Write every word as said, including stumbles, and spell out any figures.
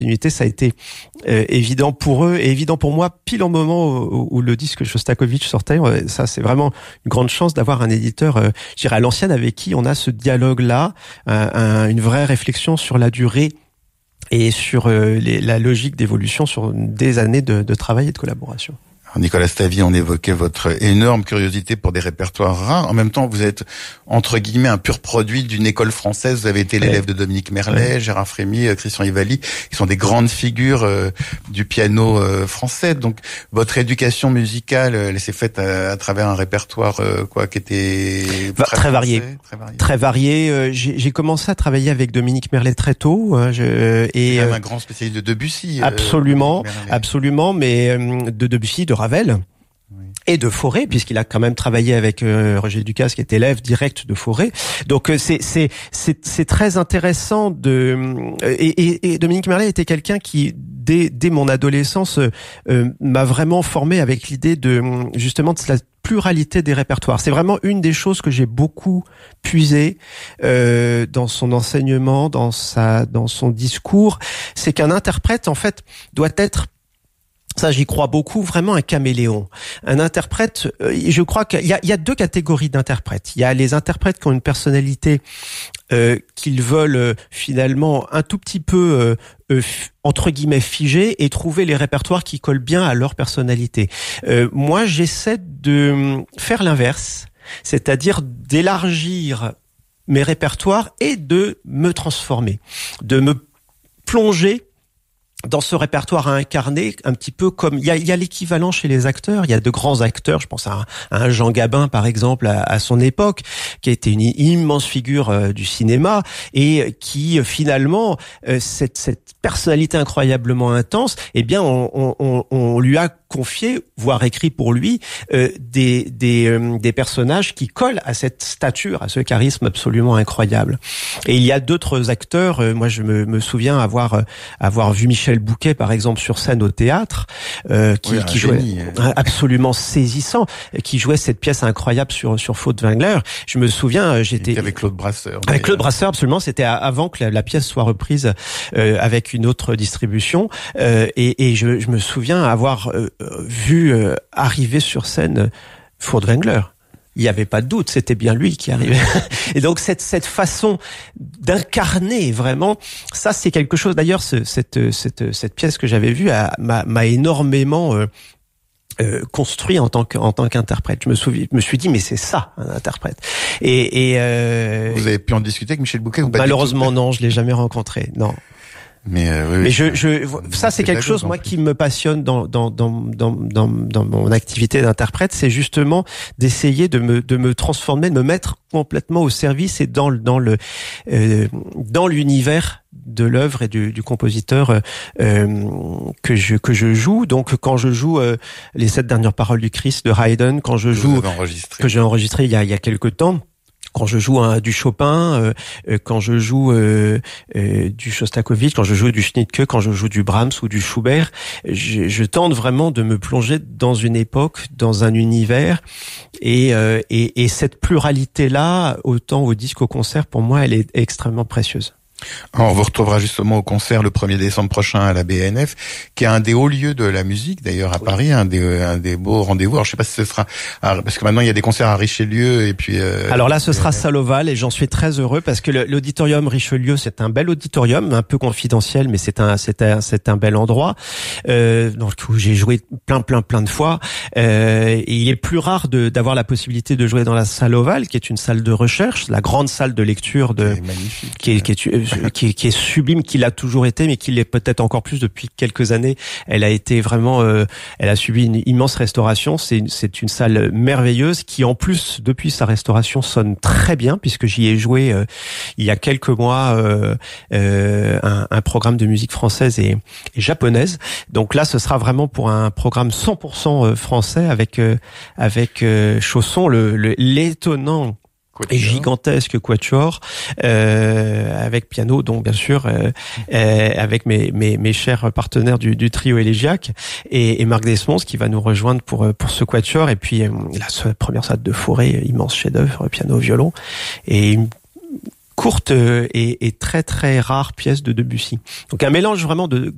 continuité, ça a été euh, évident pour eux et évident pour moi, pile au moment où, où le disque Shostakovich sortait. Ça, c'est vraiment une grande chance d'avoir un éditeur, euh, je dirais à l'ancienne, avec qui on a ce dialogue-là, un, un, une vraie réflexion sur la durée et sur euh, les, la logique d'évolution sur des années de, de travail et de collaboration. Nicolas Stavi, on évoquait votre énorme curiosité pour des répertoires rares. En même temps, vous êtes, entre guillemets, un pur produit d'une école française. Vous avez été l'élève de Dominique Merlet, ouais. Gérard Frémy, Christian Ivali, qui sont des grandes figures euh, du piano euh, français. Donc, votre éducation musicale, elle s'est faite à, à travers un répertoire euh, quoi, qui était Va, très, très, varié. très varié. Très varié. Euh, j'ai, j'ai commencé à travailler avec Dominique Merlet très tôt. Euh, je, et C'est euh, un grand spécialiste de Debussy. Absolument, euh, absolument, mais euh, de Debussy, de Ravel. Oui. Et de Fauré, puisqu'il a quand même travaillé avec euh, Roger Ducasse, qui est élève direct de Fauré. Donc euh, c'est c'est c'est c'est très intéressant de euh, et, et, et Dominique Merlet était quelqu'un qui dès dès mon adolescence euh, m'a vraiment formé avec l'idée de justement de la pluralité des répertoires. C'est vraiment une des choses que j'ai beaucoup puisé euh, dans son enseignement, dans sa dans son discours, c'est qu'un interprète en fait doit être, ça j'y crois beaucoup, vraiment un caméléon. Un interprète, je crois qu'il y a, il y a deux catégories d'interprètes. Il y a les interprètes qui ont une personnalité euh, qu'ils veulent euh, finalement un tout petit peu euh, euh, entre guillemets figée et trouver les répertoires qui collent bien à leur personnalité. Euh, moi j'essaie de faire l'inverse, c'est-à-dire d'élargir mes répertoires et de me transformer, de me plonger dans ce répertoire à incarner, un petit peu comme il y a, il y a l'équivalent chez les acteurs. Il y a de grands acteurs. Je pense à un, à un Jean Gabin, par exemple, à, à son époque, qui a été une immense figure euh, du cinéma et qui euh, finalement euh, cette, cette personnalité incroyablement intense, eh bien, on, on, on lui a confié, voire écrit pour lui, euh, des des euh, des personnages qui collent à cette stature, à ce charisme absolument incroyable. Et il y a d'autres acteurs. Euh, moi, je me, me souviens avoir euh, avoir vu Michel Bouquet, par exemple, sur scène au théâtre, euh, qui, oui, qui jouait génie. absolument saisissant, qui jouait cette pièce incroyable sur sur Furtwängler. Je me souviens, j'étais avec Claude Brasseur. Avec Claude Brasseur, absolument. C'était avant que la, la pièce soit reprise euh, avec une autre distribution. Euh, et, et je, je me souviens avoir euh, vu euh, arriver sur scène Furtwängler. Il n'y avait pas de doute, c'était bien lui qui arrivait. Et donc cette cette façon d'incarner vraiment, ça c'est quelque chose. D'ailleurs, ce, cette cette cette pièce que j'avais vue a, m'a, m'a énormément euh, euh, construit en tant que en tant qu'interprète. Je me souviens, je me suis dit mais c'est ça un interprète. Et, et euh, vous avez pu en discuter avec Michel Bouquet ou pas? Malheureusement non, je l'ai jamais rencontré. Non. Mais, euh, oui, mais oui, je, je, ça c'est quelque chose moi qui me passionne dans dans dans dans dans, dans mon activité d'interprète, c'est justement d'essayer de me de me transformer, de me mettre complètement au service et dans le dans le euh, dans l'univers de l'œuvre et du, du compositeur euh, que je que je joue. Donc quand je joue euh, les sept dernières paroles du Christ de Haydn, quand je joue que j'ai enregistré il y a il y a quelque temps. Quand je joue un, du Chopin, euh, quand je joue euh, euh, du Shostakovich, quand je joue du Schnittke, quand je joue du Brahms ou du Schubert, je, je tente vraiment de me plonger dans une époque, dans un univers, et, euh, et, et cette pluralité-là, autant au disque qu'au concert, pour moi, elle est extrêmement précieuse. On vous retrouvera justement au concert le premier décembre prochain à la B N F, qui est un des hauts lieux de la musique, d'ailleurs à oui. Paris, un des, un des beaux rendez-vous. Alors je sais pas si ce sera, parce que maintenant il y a des concerts à Richelieu et puis. Euh, Alors là, ce sera Salle Ovale et j'en suis très heureux parce que l'auditorium Richelieu, c'est un bel auditorium, un peu confidentiel, mais c'est un, c'est un, c'est un bel endroit euh, dans lequel j'ai joué plein, plein, plein de fois. Euh, et il est plus rare de d'avoir la possibilité de jouer dans la Salle Ovale, qui est une salle de recherche, la grande salle de lecture de, c'est magnifique, qui est, qui est Qui est, qui est sublime, qui l'a toujours été, mais qui l'est peut-être encore plus depuis quelques années. Elle a été vraiment, euh, elle a subi une immense restauration. C'est une, c'est une salle merveilleuse qui, en plus, depuis sa restauration, sonne très bien puisque j'y ai joué euh, il y a quelques mois euh, euh, un, un programme de musique française et, et japonaise. Donc là, ce sera vraiment pour un programme cent pour cent français avec euh, avec euh, Chausson, le, le l'étonnant et gigantesque quatuor euh, avec piano, donc bien sûr euh, euh, avec mes, mes mes chers partenaires du, du trio élégiaque et, et Marc Desmonds qui va nous rejoindre pour pour ce quatuor et puis euh, la première sonate de Fauré, immense chef-d'œuvre, piano violon et une courte et, et très très rare pièce de Debussy. Donc un mélange vraiment de